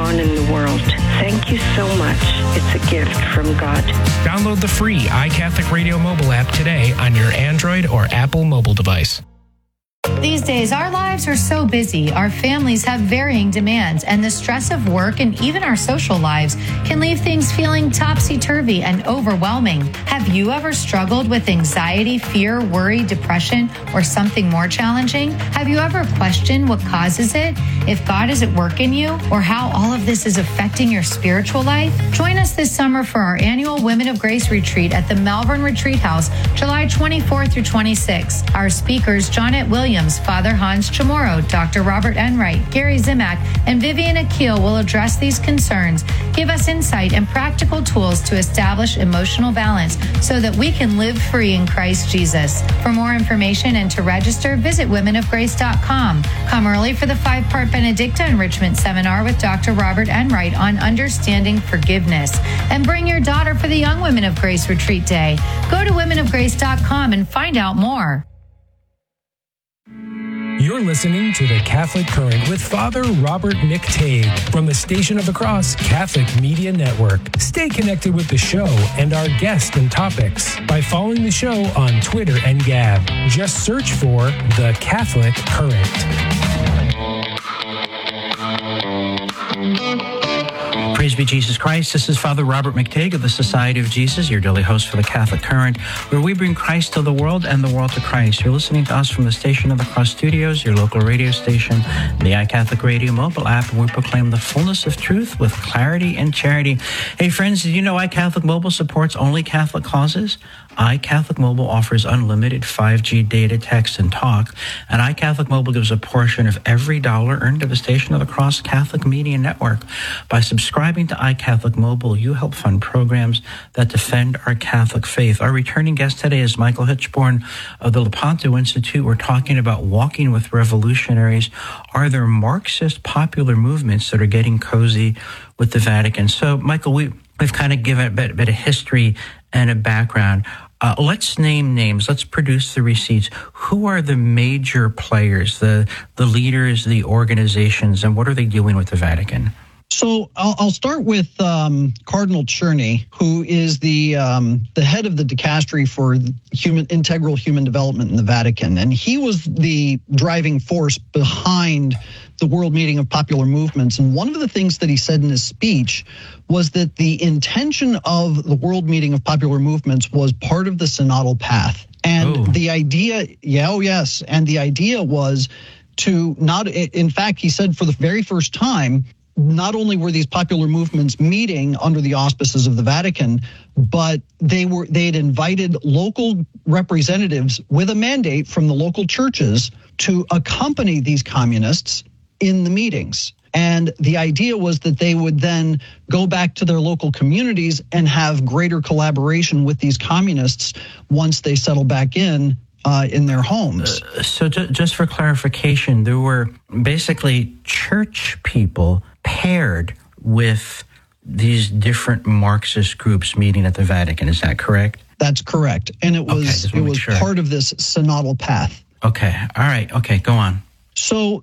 on in the world. Thank you so much. It's a gift from God. Download the free iCatholic Radio mobile app today on your Android or Apple mobile device. These days, our lives are so busy, our families have varying demands, and the stress of work and even our social lives can leave things feeling topsy-turvy and overwhelming. Have you ever struggled with anxiety, fear, worry, depression, or something more challenging? Have you ever questioned what causes it, if God is at work in you, or how all of this is affecting your spiritual life? Join us this summer for our annual Women of Grace Retreat at the Malvern Retreat House, July 24th through 26th. Our speakers, Johnette Williams, Father Hans Chamorro, Dr. Robert Enright, Gary Zimak, and Vivian Akil will address these concerns, give us insight and practical tools to establish emotional balance so that we can live free in Christ Jesus. For more information and to register, visit womenofgrace.com. Come early for the 5-part Benedicta Enrichment Seminar with Dr. Robert Enright on understanding forgiveness. And bring your daughter for the Young Women of Grace Retreat Day. Go to womenofgrace.com and find out more. You're listening to The Catholic Current with Father Robert McTague from the Station of the Cross Catholic Media Network. Stay connected with the show and our guests and topics by following the show on Twitter and Gab. Just search for The Catholic Current. Praise be Jesus Christ. This is Father Robert McTague of the Society of Jesus, your daily host for the Catholic Current, where we bring Christ to the world and the world to Christ. You're listening to us from the Station of the Cross Studios, your local radio station, the iCatholic Radio mobile app, and we proclaim the fullness of truth with clarity and charity. Hey, friends, did you know iCatholic Mobile supports only Catholic causes? iCatholic Mobile offers unlimited 5G data, text, and talk, and iCatholic Mobile gives a portion of every dollar earned to the Station of the Cross Catholic Media Network. By subscribing to iCatholic Mobile, you help fund programs that defend our Catholic faith. Our returning guest today is Michael Hitchborn of the Lepanto Institute. We're talking about walking with revolutionaries. Are there Marxist popular movements that are getting cozy with the Vatican? So, Michael, we've kind of given a bit of history and a background. Let's name names. Let's produce the receipts. Who are the major players, the leaders, the organizations, and what are they doing with the Vatican? So I'll start with Cardinal Czerny, who is the head of the dicastery for integral human development in the Vatican, and he was the driving force behind the World Meeting of Popular Movements. And one of the things that he said in his speech was that the intention of the World Meeting of Popular Movements was part of the synodal path. And the idea, and the idea was to not, in fact, he said for the very first time, not only were these popular movements meeting under the auspices of the Vatican, but they had invited local representatives with a mandate from the local churches to accompany these communists in the meetings. And the idea was that they would then go back to their local communities and have greater collaboration with these communists once they settle back in their homes. So just for clarification, there were basically church people paired with these different Marxist groups meeting at the Vatican. Is that correct? That's correct. And it was part of this synodal path. Okay. All right. Okay. Go on. So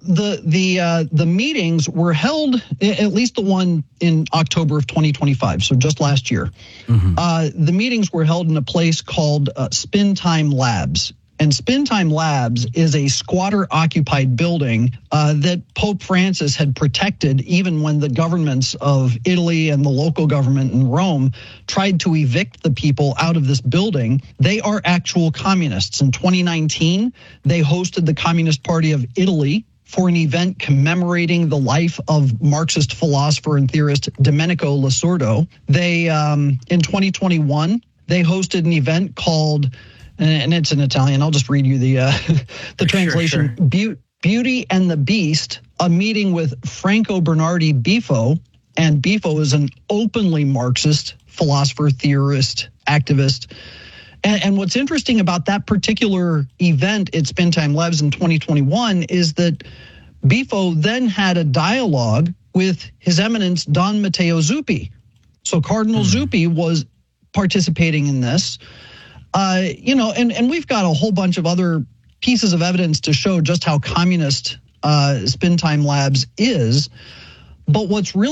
the meetings were held, at least the one in October of 2025, so just last year. Mm-hmm. The meetings were held in a place called Spin Time Labs. And Spin Time Labs is a squatter-occupied building that Pope Francis had protected even when the governments of Italy and the local government in Rome tried to evict the people out of this building. They are actual communists. In 2019, they hosted the Communist Party of Italy for an event commemorating the life of Marxist philosopher and theorist Domenico Lasordo. They, in 2021, they hosted an event called, and it's in Italian, I'll just read you the translation. Sure. Beauty and the Beast, a meeting with Franco Bernardi Bifo. And Bifo is an openly Marxist philosopher, theorist, activist. And what's interesting about that particular event at Spin Time Labs in 2021 is that Bifo then had a dialogue with His Eminence Don Matteo Zuppi. So Cardinal Zuppi was participating in this. And we've got a whole bunch of other pieces of evidence to show just how communist Spin Time Labs is. But what's really